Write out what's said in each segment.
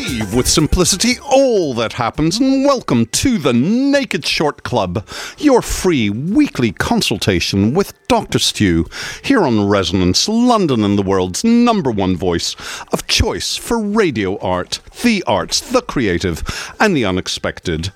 Weave with simplicity all that happens, and welcome to the Naked Short Club, your free weekly consultation with Dr. Stu, here on Resonance, London, and the world's #1 voice of choice for radio art, the arts, the creative, and the unexpected.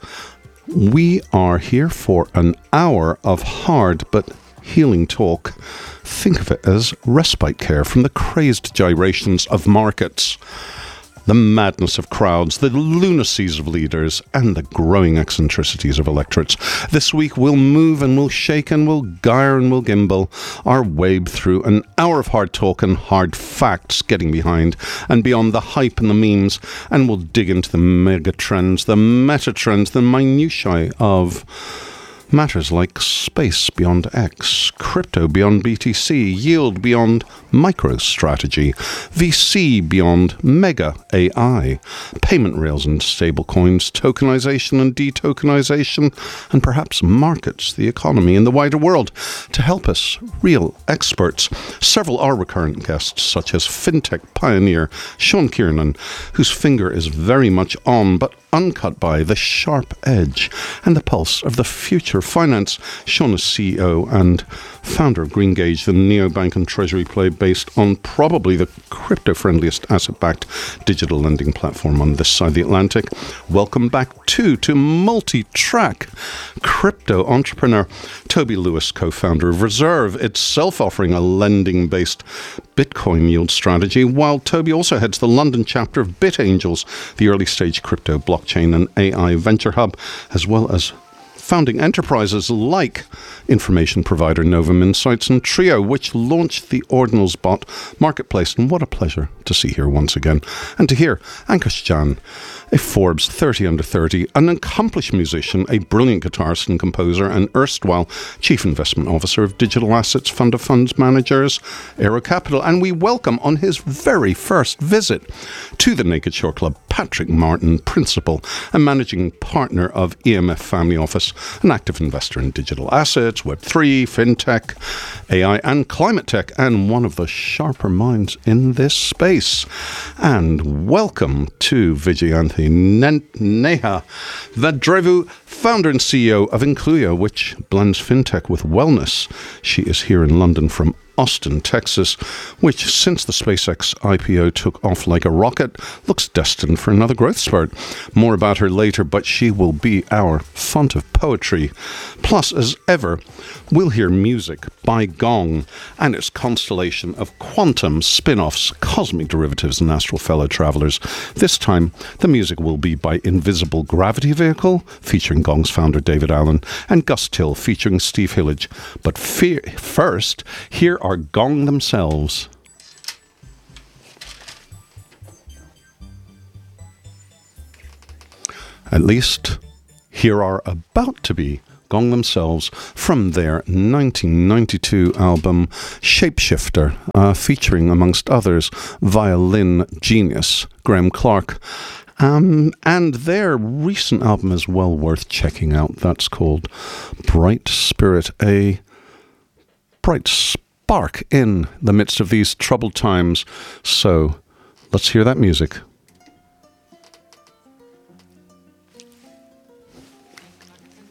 We are here for an hour of hard but healing talk. Think of it as respite care from the crazed gyrations of markets, the madness of crowds, the lunacies of leaders, and the growing eccentricities of electorates. This week we'll move and we'll shake and we'll gyre and we'll gimbal our way through an hour of hard talk and hard facts, getting behind and beyond the hype and the memes, and we'll dig into the mega trends, the meta trends, the minutiae of matters like space beyond X, crypto beyond BTC, yield beyond MicroStrategy, VC beyond Mega AI, payment rails and stablecoins, tokenization and detokenization, and perhaps markets, the economy, and the wider world. To help us, real experts. Several are recurrent guests, such as fintech pioneer Sean Kiernan, whose finger is very much on, but uncut by, the sharp edge and the pulse of the future finance. Sean is CEO and founder of Greengage, the neobank and treasury play based on probably the crypto-friendliest asset-backed digital lending platform on this side of the Atlantic. Welcome back to multi-track crypto entrepreneur Toby Lewis, co-founder of Reserve, itself offering a lending-based Bitcoin yield strategy, while Toby also heads the London chapter of BitAngels, the early-stage crypto, blockchain and AI venture hub, as well as founding enterprises like information provider Novum Insights and Trio, which launched the Ordinals Bot marketplace. And what a pleasure to see here once again. And to hear Ankush Jan, a Forbes 30 under 30, an accomplished musician, a brilliant guitarist and composer, and erstwhile Chief Investment Officer of Digital Assets Fund of Funds Managers, Aero Capital. And we welcome on his very first visit to the Naked Short Club, Patrick Martin, Principal and Managing Partner of EMF Family Office, an active investor in digital assets, Web3, fintech, AI and climate tech, and one of the sharper minds in this space. And welcome to Vijayanthi Neha Vadrevu, founder and CEO of Incluyo, which blends fintech with wellness. She is here in London from Austin, Texas, which since the SpaceX IPO took off like a rocket, looks destined for another growth spurt. More about her later, but she will be our font of poetry. Plus, as ever, we'll hear music by Gong and its constellation of quantum spin-offs, cosmic derivatives, and astral fellow travelers. This time, the music will be by Invisible Gravity Vehicle, featuring Gong's founder David Allen, and Gus Till, featuring Steve Hillage. But first, here are Gong themselves. At least, here are about to be Gong themselves from their 1992 album Shapeshifter, featuring, amongst others, violin genius Graham Clark. And their recent album is well worth checking out. That's called Bright Spirit, a bright spark in the midst of these troubled times. So let's hear that music.